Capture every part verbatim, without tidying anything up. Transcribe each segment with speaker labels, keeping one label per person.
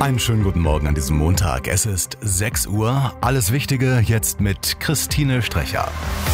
Speaker 1: Einen schönen guten Morgen an diesem Montag. Es ist sechs Uhr. Alles Wichtige jetzt mit Christine Strecher.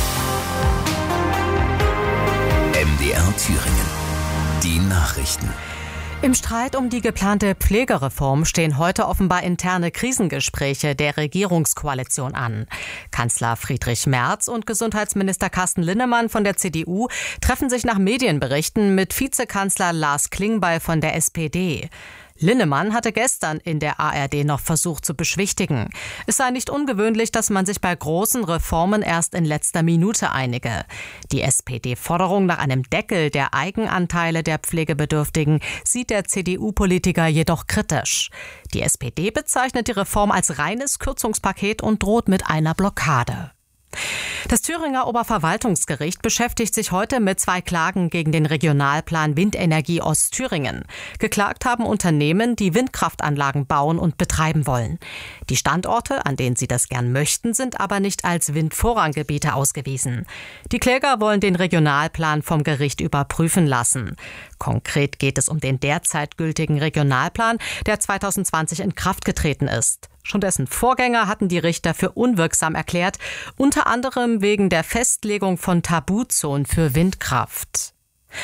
Speaker 2: M D R Thüringen. Die Nachrichten.
Speaker 3: Im Streit um die geplante Pflegereform stehen heute offenbar interne Krisengespräche der Regierungskoalition an. Kanzler Friedrich Merz und Gesundheitsminister Carsten Linnemann von der C D U treffen sich nach Medienberichten mit Vizekanzler Lars Klingbeil von der S P D. Linnemann hatte gestern in der A R D noch versucht zu beschwichtigen. Es sei nicht ungewöhnlich, dass man sich bei großen Reformen erst in letzter Minute einige. Die S P D-Forderung nach einem Deckel der Eigenanteile der Pflegebedürftigen sieht der C D U-Politiker jedoch kritisch. Die S P D bezeichnet die Reform als reines Kürzungspaket und droht mit einer Blockade. Das Thüringer Oberverwaltungsgericht beschäftigt sich heute mit zwei Klagen gegen den Regionalplan Windenergie Ostthüringen. Geklagt haben Unternehmen, die Windkraftanlagen bauen und betreiben wollen. Die Standorte, an denen sie das gern möchten, sind aber nicht als Windvorranggebiete ausgewiesen. Die Kläger wollen den Regionalplan vom Gericht überprüfen lassen. Konkret geht es um den derzeit gültigen Regionalplan, der zweitausendzwanzig in Kraft getreten ist. Schon dessen Vorgänger hatten die Richter für unwirksam erklärt, unter anderem wegen der Festlegung von Tabuzonen für Windkraft.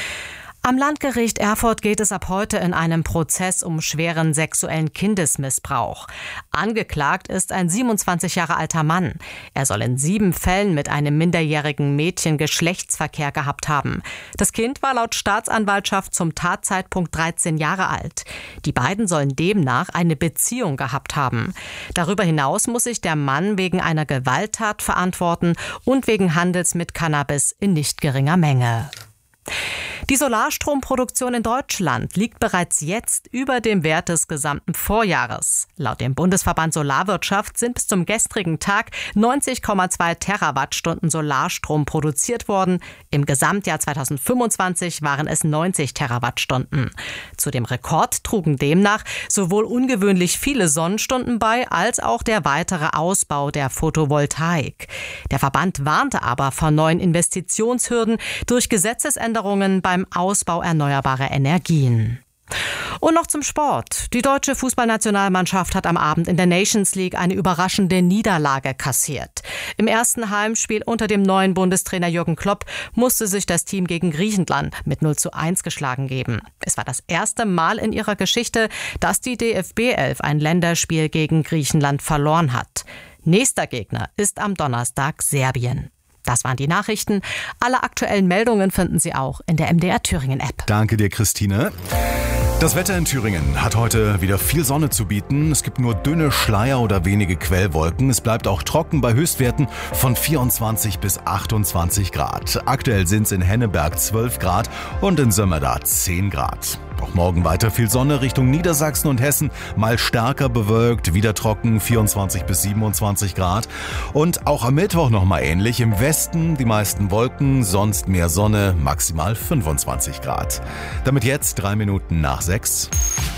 Speaker 3: Am Landgericht Erfurt geht es ab heute in einem Prozess um schweren sexuellen Kindesmissbrauch. Angeklagt ist ein siebenundzwanzig Jahre alter Mann. Er soll in sieben Fällen mit einem minderjährigen Mädchen Geschlechtsverkehr gehabt haben. Das Kind war laut Staatsanwaltschaft zum Tatzeitpunkt dreizehn Jahre alt. Die beiden sollen demnach eine Beziehung gehabt haben. Darüber hinaus muss sich der Mann wegen einer Gewalttat verantworten und wegen Handels mit Cannabis in nicht geringer Menge. Die Solarstromproduktion in Deutschland liegt bereits jetzt über dem Wert des gesamten Vorjahres. Laut dem Bundesverband Solarwirtschaft sind bis zum gestrigen Tag neunzig Komma zwei Terawattstunden Solarstrom produziert worden. Im Gesamtjahr zweitausendfünfundzwanzig waren es neunzig Terawattstunden. Zu dem Rekord trugen demnach sowohl ungewöhnlich viele Sonnenstunden bei, als auch der weitere Ausbau der Photovoltaik. Der Verband warnte aber vor neuen Investitionshürden durch Gesetzesänderungen beim Ausbau erneuerbarer Energien. Und noch zum Sport. Die deutsche Fußballnationalmannschaft hat am Abend in der Nations League eine überraschende Niederlage kassiert. Im ersten Heimspiel unter dem neuen Bundestrainer Jürgen Klopp musste sich das Team gegen Griechenland mit null zu eins geschlagen geben. Es war das erste Mal in ihrer Geschichte, dass die D F B elf ein Länderspiel gegen Griechenland verloren hat. Nächster Gegner ist am Donnerstag Serbien. Das waren die Nachrichten. Alle aktuellen Meldungen finden Sie auch in der M D R Thüringen App.
Speaker 1: Danke dir, Christine. Das Wetter in Thüringen hat heute wieder viel Sonne zu bieten. Es gibt nur dünne Schleier oder wenige Quellwolken. Es bleibt auch trocken bei Höchstwerten von vierundzwanzig bis achtundzwanzig Grad. Aktuell sind es in Henneberg zwölf Grad und in Sömmerda zehn Grad. Auch morgen weiter viel Sonne Richtung Niedersachsen und Hessen, mal stärker bewölkt, wieder trocken, vierundzwanzig bis siebenundzwanzig Grad. Und auch am Mittwoch nochmal ähnlich, im Westen die meisten Wolken, sonst mehr Sonne, maximal fünfundzwanzig Grad. Damit jetzt drei Minuten nach sechs.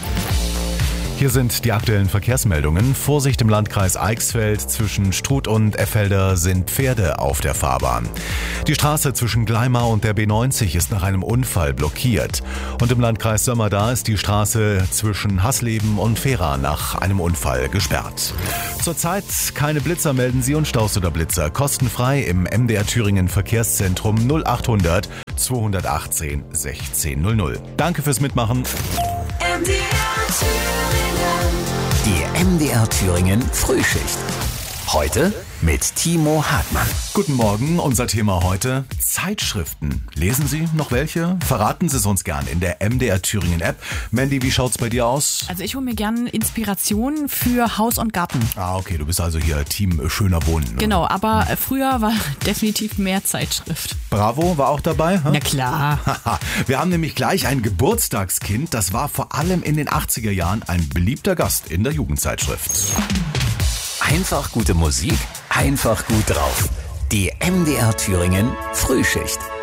Speaker 1: Hier sind die aktuellen Verkehrsmeldungen. Vorsicht im Landkreis Eichsfeld. Zwischen Struth und Effelder sind Pferde auf der Fahrbahn. Die Straße zwischen Gleimar und der B neunzig ist nach einem Unfall blockiert. Und im Landkreis Sömmerda ist die Straße zwischen Hasleben und Fehra nach einem Unfall gesperrt. Zurzeit keine Blitzer melden Sie und Staus oder Blitzer. Kostenfrei im M D R Thüringen Verkehrszentrum null achthundert zweihundertachtzehn sechzehn null null. Danke fürs Mitmachen.
Speaker 2: M D R Thüringen. Die M D R Thüringen Frühschicht. Heute mit Timo Hartmann.
Speaker 1: Guten Morgen, unser Thema heute: Zeitschriften. Lesen Sie noch welche? Verraten Sie es uns gern in der M D R Thüringen App. Mandy, wie schaut's bei dir aus?
Speaker 4: Also ich hole mir gern Inspiration für Haus und Garten.
Speaker 1: Ah, okay, du bist also hier Team schöner Wohnen. Ne?
Speaker 4: Genau, aber früher war definitiv mehr Zeitschrift.
Speaker 1: Bravo war auch dabei? Hm?
Speaker 4: Na klar.
Speaker 1: Wir haben nämlich gleich ein Geburtstagskind. Das war vor allem in den achtziger Jahren ein beliebter Gast in der Jugendzeitschrift.
Speaker 2: Einfach gute Musik, einfach gut drauf. Die M D R Thüringen Frühschicht.